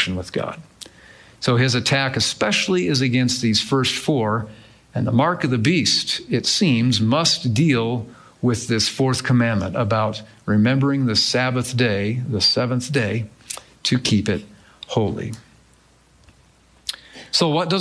connection with God. So his attack especially is against these first four, and the mark of the beast, it seems, must deal with this fourth commandment about remembering the Sabbath day, the seventh day, to keep it holy. So what does